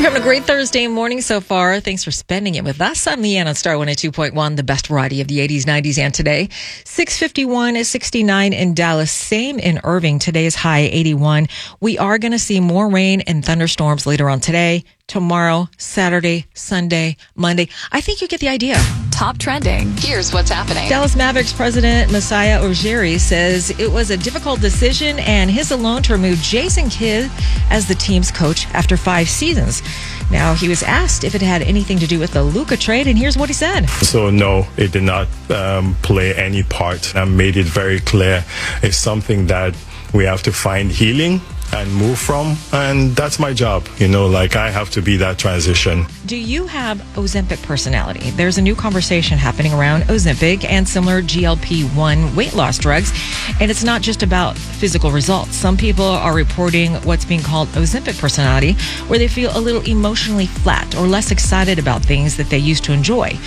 You're having a great Thursday morning so far. Thanks for spending it with us. I'm Leanne on Star 102.1, the best variety of the 80s, 90s, and today. 651 is 69 in Dallas. Same in Irving. Today's high 81. We are going to see more rain and thunderstorms later on today, tomorrow, Saturday, Sunday, Monday. I think you get the idea. Top trending. Here's what's happening. Dallas Mavericks president Masai Ujiri says it was a difficult decision and his alone to remove Jason Kidd as the team's coach after 5 seasons. Now, he was asked if it had anything to do with the Luka trade, and here's what he said. So, no, it did not play any part. I made it very clear it's something that we have to find healing and move from, and that's my job. I have to be that transition. Do you have Ozempic personality? There's a new conversation happening around Ozempic and similar GLP-1 weight loss drugs, and it's not just about physical results. Some people are reporting what's being called Ozempic personality, where they feel a little emotionally flat or less excited about things that they used to enjoy.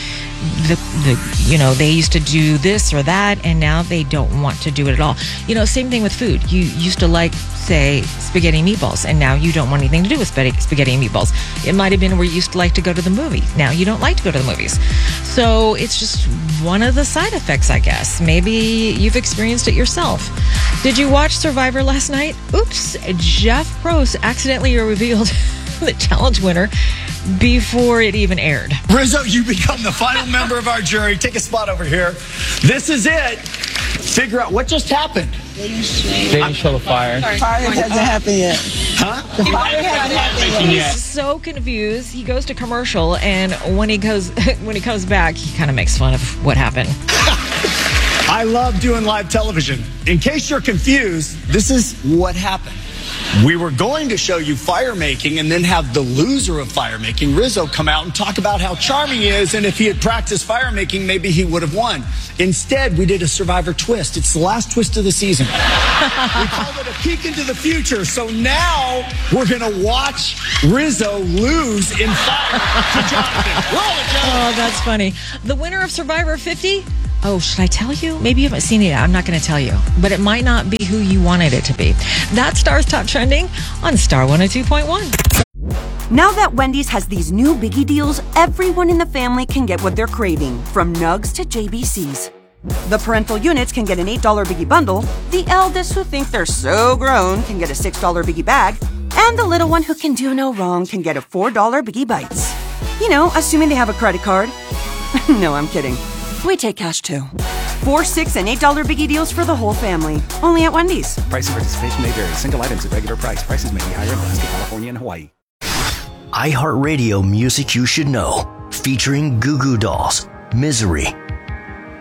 They used to do this or that, and now they don't want to do it at all. Same thing with food. You used to like, say, spaghetti and meatballs, and now you don't want anything to do with spaghetti and meatballs. It might have been where you used to like to go to the movie. Now you don't like to go to the movies. So it's just one of the side effects, I guess. Maybe you've experienced it yourself. Did you watch Survivor last night? Oops, Jeff Probst accidentally revealed the challenge winner before it even aired. Rizzo, you become the final member of our jury. Take a spot over here. This is it. Figure out what just happened. They didn't show the fire. Fire hasn't happened yet. Huh? The fire hasn't happened yet. He's so confused. He goes to commercial, and when he comes back, he kind of makes fun of what happened. I love doing live television. In case you're confused, this is what happened. We were going to show you fire making and then have the loser of fire making, Rizzo, come out and talk about how charming he is, and if he had practiced fire making, maybe he would have won. Instead, we did a Survivor twist. It's the last twist of the season. We called it a peek into the future. So now we're going to watch Rizzo lose in fire to Jonathan. Roll it, Jonathan. Oh, that's funny. The winner of Survivor 50? Oh, should I tell you? Maybe you haven't seen it yet. I'm not going to tell you. But it might not be who you wanted it to be. That's Star's Top Trending on Star 102.1. Now that Wendy's has these new biggie deals, everyone in the family can get what they're craving, from nugs to JBCs. The parental units can get an $8 biggie bundle, the eldest who think they're so grown can get a $6 biggie bag, and the little one who can do no wrong can get a $4 biggie bites. Assuming they have a credit card. No, I'm kidding. We take cash too. $4, $6, and $8 biggie deals for the whole family. Only at Wendy's. Price and participation may vary. Single items at regular price. Prices may be higher in Alaska, California, and Hawaii. iHeartRadio Music You Should Know, featuring Goo Goo Dolls, Misery,